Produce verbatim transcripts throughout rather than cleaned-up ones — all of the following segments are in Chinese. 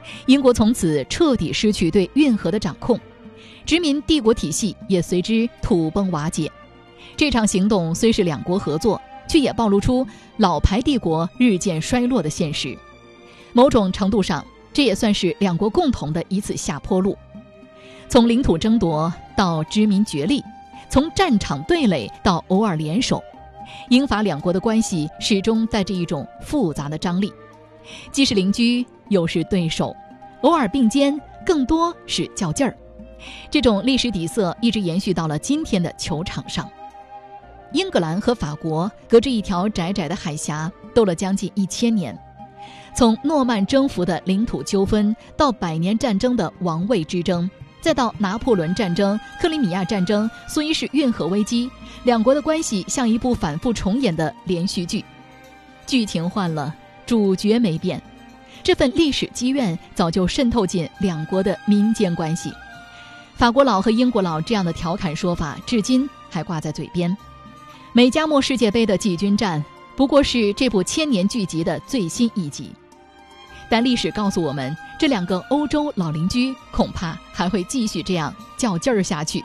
英国从此彻底失去对运河的掌控，殖民帝国体系也随之土崩瓦解。这场行动虽是两国合作，却也暴露出老牌帝国日渐衰落的现实。某种程度上，这也算是两国共同的一次下坡路。从领土争夺到殖民角力，从战场对垒到偶尔联手，英法两国的关系始终带着一种复杂的张力，既是邻居，又是对手，偶尔并肩，更多是较劲儿。这种历史底色一直延续到了今天的球场上。英格兰和法国隔着一条窄窄的海峡斗了将近一千年，从诺曼征服的领土纠纷到百年战争的王位之争，再到拿破仑战争、克里米亚战争、苏伊士运河危机，两国的关系像一部反复重演的连续剧。剧情换了，主角没变，这份历史积怨早就渗透进两国的民间关系。法国佬和英国佬这样的调侃说法至今还挂在嘴边。美加墨世界杯的季军战不过是这部千年剧集的最新一集，但历史告诉我们，这两个欧洲老邻居恐怕还会继续这样较劲儿下去。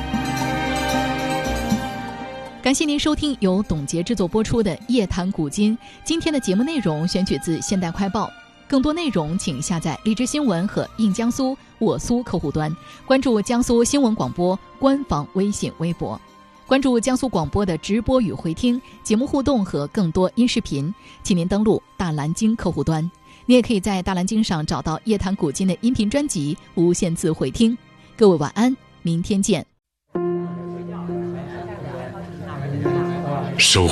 感谢您收听由董洁制作播出的《夜谈古今》，今天的节目内容选取自现代快报，更多内容请下载荔枝新闻和印江苏我苏客户端，关注江苏新闻广播官方微信微博，关注江苏广播的直播与回听节目互动和更多音视频，请您登录大蓝鲸客户端。你也可以在大蓝鲸上找到夜谈古今的音频专辑，无限次回听。各位晚安，明天见。 守